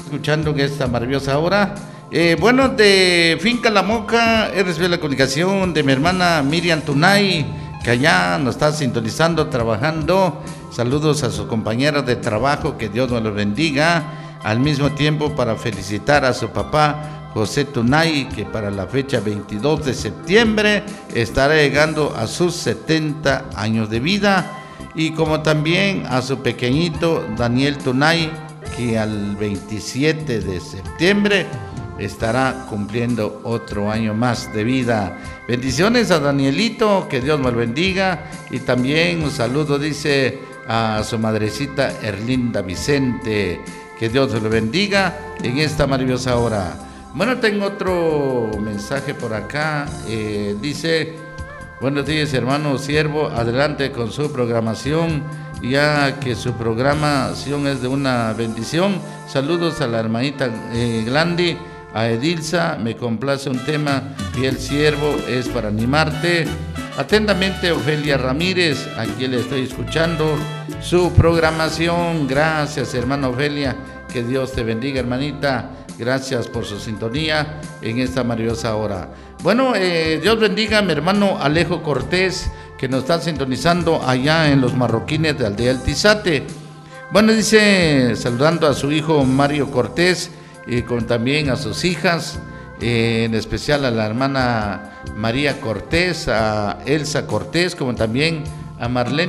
escuchando en esta maravillosa hora. Bueno, de Finca La Moca, he recibido la comunicación de mi hermana Miriam Tunay, que allá nos está sintonizando, trabajando. Saludos a sus compañeras de trabajo, que Dios nos los bendiga. Al mismo tiempo, para felicitar a su papá, José Tunay, que para la fecha 22 de septiembre estará llegando a sus 70 años de vida. Y como también a su pequeñito Daniel Tunay, que al 27 de septiembre estará cumpliendo otro año más de vida. Bendiciones a Danielito, que Dios nos bendiga. Y también un saludo, dice, a su madrecita Erlinda Vicente, que Dios lo bendiga en esta maravillosa hora. Bueno, tengo otro mensaje por acá. Dice: buenos días, hermano siervo, adelante con su programación, ya que su programación es de una bendición. Saludos a la hermanita Glandi, a Edilza, me complace un tema, fiel siervo, es para animarte. Atentamente, Ofelia Ramírez, aquí le estoy escuchando su programación. Gracias, hermana Ofelia, que Dios te bendiga, hermanita. Gracias por su sintonía en esta maravillosa hora. Bueno, Dios bendiga a mi hermano Alejo Cortés, que nos está sintonizando allá en los Marroquines de Aldea El Tizate. Bueno, dice, saludando a su hijo Mario Cortés y también a sus hijas, en especial a la hermana María Cortés, a Elsa Cortés, como también a Marlene